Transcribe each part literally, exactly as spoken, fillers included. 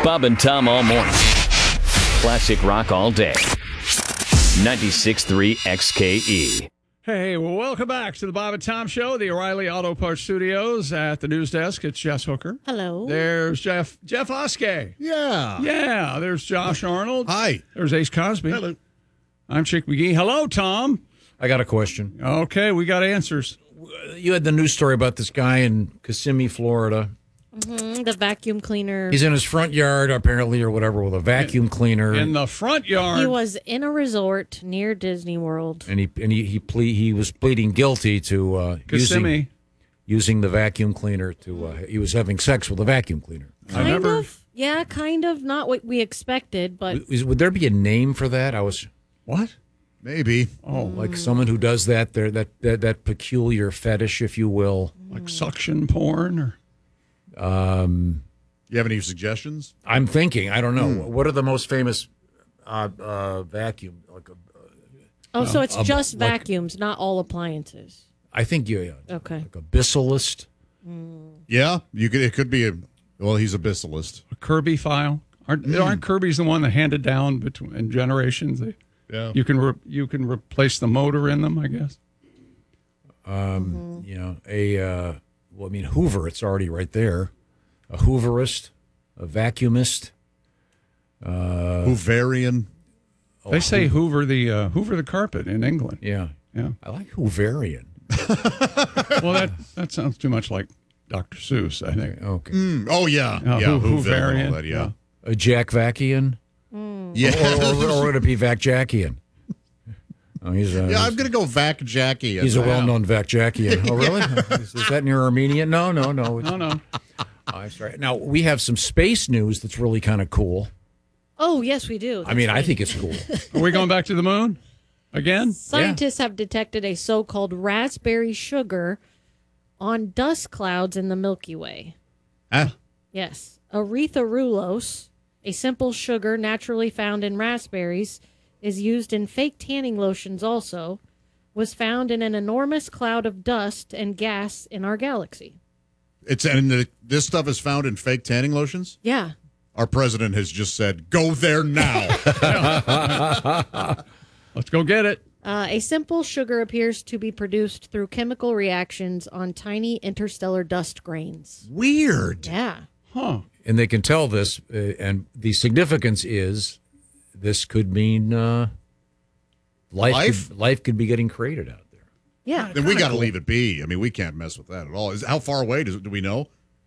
Bob and Tom all morning. Classic rock all day. ninety-six point three X K E. Hey, well, welcome back to the Bob and Tom Show, the O'Reilly Auto Parts Studios. At the news desk, it's Jess Hooker. Hello. There's Jeff Jeff Oskey. Yeah. Yeah, there's Josh Arnold. Hi. There's Ace Cosby. Hello. I'm Chick McGee. Hello, Tom. I got a question. Okay, we got answers. You had the news story about this guy in Kissimmee, Florida. Mm-hmm, the vacuum cleaner. He's in his front yard, apparently, or whatever, with a vacuum cleaner. In the front yard. He was in a resort near Disney World. and he and he he, ple- he was pleading guilty to uh, Kissimmee. using using the vacuum cleaner to. Uh, he was having sex with a vacuum cleaner. I Kind never. of. Yeah, kind of. Not what we expected, but Would, would there be a name for that? I was What? Maybe. Oh, like someone who does that. There, that, that that peculiar fetish, if you will. like suction porn? Or Um, You have any suggestions? I'm thinking. I don't know. What are the most famous uh, uh, vacuum? Like a, oh, so it's a- just like- vacuums, not all appliances. I think you. Yeah, Okay. Like a bissalist. Yeah. You could. It could be a. Well, he's a bissalist. a Kirby file? Aren't, aren't Kirby's the one that handed down between in generations? They, Yeah. you can re, you can replace the motor in them, I guess. Um, You know, a uh, well, I mean, Hoover. It's already right there. A Hooverist, a vacuumist. Hooverian. They say Hoover the uh, Hoover the carpet in England. Yeah, Yeah. I like Hooverian. Well, that that sounds too much like Doctor Seuss, I think. Okay, Mm, oh yeah. Uh, yeah. Who- Hooverian. Hooverian, All that, yeah. a Jack Vacian, Yeah. or, or, or would it be Vac Jackian? Oh, he's a, yeah. I'm gonna go Vac Jackie. he's a well-known Vac Jackian. Oh, really? is, is that near Armenian? No, no, no. It's, No, no. oh, I'm sorry. Now we have some space news that's really kind of cool. Oh, yes, we do. I mean, I think it's cool. Are we going back to the moon again? Scientists have detected a so-called raspberry sugar on dust clouds in the Milky Way. Ah, Yes. Erythrulose, a simple sugar naturally found in raspberries, is used in fake tanning lotions also, was found in an enormous cloud of dust and gas in our galaxy. it's and the, this stuff is found in fake tanning lotions. Yeah. Our president has just said, "Go there now." Let's go get it. Uh, a simple sugar appears to be produced through chemical reactions on tiny interstellar dust grains. Weird. Yeah. Huh. And they can tell this, uh, and the significance is this could mean uh, life Life? Could, life could be getting created out there. Yeah. Then we got to leave it be. I mean, we can't mess with that at all. Is how far away does do we know?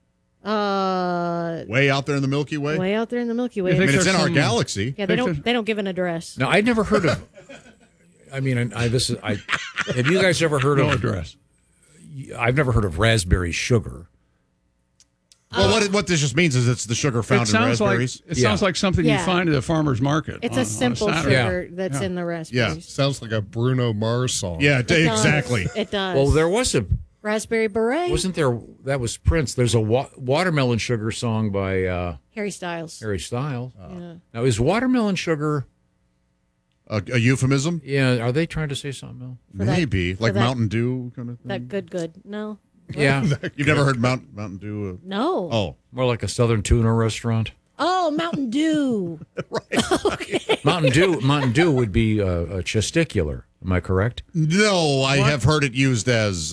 Uh, Way out there in the Milky Way. way out there in the Milky Way. You I think mean, it's in there's our some- galaxy. Yeah, they Think don't. that- They don't give an address. Now, I'd never heard of. I mean, I this is. I have you guys ever heard No of? address. I've never heard of raspberry sugar. Well, what it, what this just means is it's the sugar found It in sounds like raspberries. it Yeah. sounds like something Yeah. you find at the farmer's market. It's on- a on simple Saturday. sugar that's in the raspberries. Yeah. Sounds like a Bruno Mars song. Yeah, It does. exactly. It does. Well, there was a raspberry beret. wasn't there. That was Prince. There's a wa- watermelon sugar song by uh, Harry Styles. Harry Styles. Yeah. Now, is watermelon sugar? A, a euphemism? Yeah, are they trying to say something else? For that- Maybe. for Like that- Mountain Dew kind of thing. That good, good. No, Yeah, You've never heard Mount, Mountain Dew? Uh, no. oh. more like a Southern tuna restaurant. Oh, Mountain Dew. Mountain Dew. Mountain Dew would be uh, a testicular. Am I correct? No, I have heard it used as